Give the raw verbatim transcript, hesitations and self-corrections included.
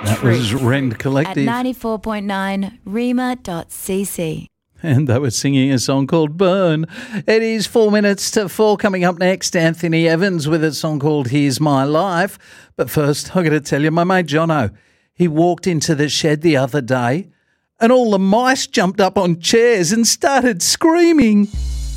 That was Rend Collective. At ninety-four point nine rima dot c c. And they were singing a song called Burn. It is four minutes to four. Coming up next, Anthony Evans with a song called Here's My Life. But first, I've got to tell you, my mate Jono, he walked into the shed the other day and all the mice jumped up on chairs and started screaming.